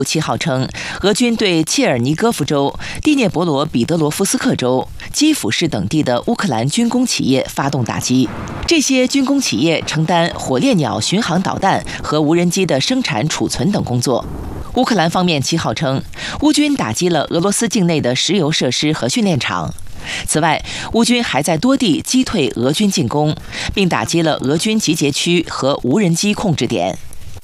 7号称，俄军对切尔尼戈夫州、第聂伯罗彼得罗夫斯克州、基辅市等地的乌克兰军工企业发动打击。这些军工企业承担火烈鸟巡航导弹和无人机的生产、储存等工作。乌克兰方面7号称，乌军打击了俄罗斯境内的石油设施和训练场。此外，乌军还在多地击退俄军进攻，并打击了俄军集结区和无人机控制点。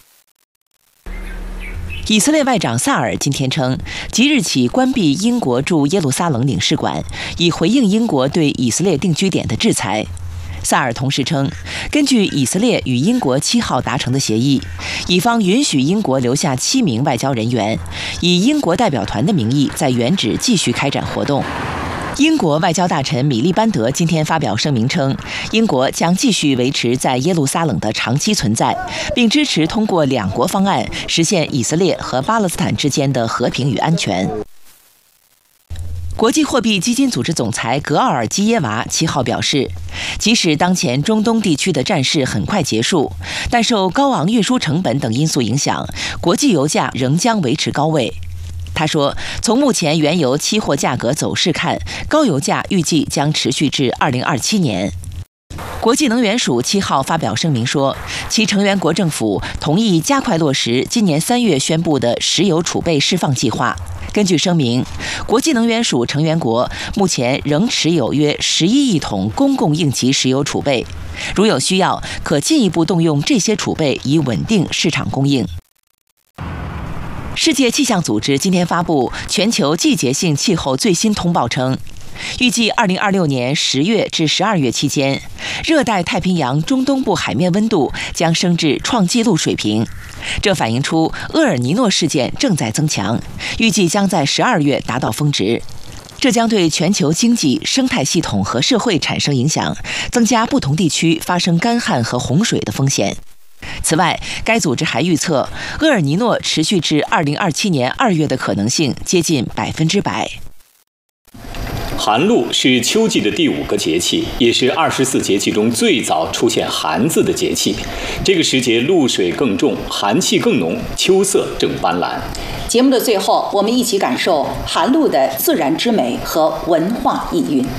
以色列外长萨尔今天称，即日起关闭英国驻耶路撒冷领事馆，以回应英国对以色列定居点的制裁。萨尔同时称，根据以色列与英国7号达成的协议，以方允许英国留下7名外交人员，以英国代表团的名义在原址继续开展活动。英国外交大臣米利班德今天发表声明称，英国将继续维持在耶路撒冷的长期存在，并支持通过2国方案实现以色列和巴勒斯坦之间的和平与安全。国际货币基金组织总裁格奥尔基耶娃7号表示，即使当前中东地区的战事很快结束，但受高昂运输成本等因素影响，国际油价仍将维持高位。他说，从目前原油期货价格走势看，高油价预计将持续至2027年。国际能源署7号发表声明说，其成员国政府同意加快落实今年3月宣布的石油储备释放计划。根据声明，国际能源署成员国目前仍持有约11亿桶公共应急石油储备，如有需要，可进一步动用这些储备以稳定市场供应。世界气象组织今天发布全球季节性气候最新通报称，预计2026年10月至12月期间，热带太平洋中东部海面温度将升至创纪录水平。这反映出厄尔尼诺事件正在增强，预计将在12月达到峰值。这将对全球经济、生态系统和社会产生影响，增加不同地区发生干旱和洪水的风险。此外，该组织还预测，厄尔尼诺持续至2027年2月的可能性接近100%。 寒露是秋季的第5个节气，也是24节气中最早出现“寒”字的节气。这个时节露水更重，寒气更浓，秋色正斑斓。 节目的最后，我们一起感受寒露的自然之美和文化意蕴。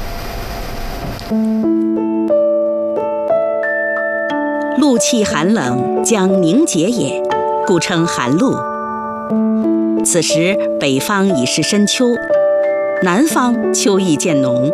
露气寒冷，将凝结也，故称寒露。此时北方已是深秋，南方秋意渐浓。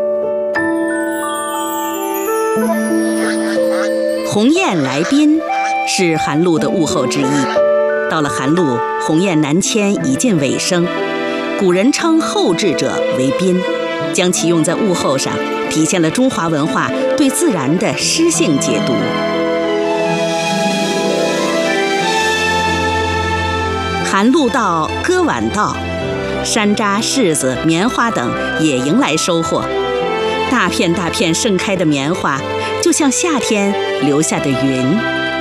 鸿雁来宾是寒露的物候之一。到了寒露，鸿雁南迁已近尾声，古人称后至者为宾，将其用在物候上，体现了中华文化对自然的诗性解读。寒露到，歌晚到，山楂、柿子、棉花等也迎来收获。大片大片盛开的棉花，就像夏天留下的云。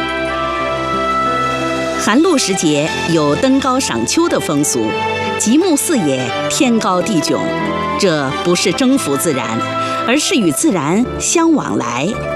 寒露时节有登高赏秋的风俗，极目四野，天高地迥。这不是征服自然，而是与自然相往来。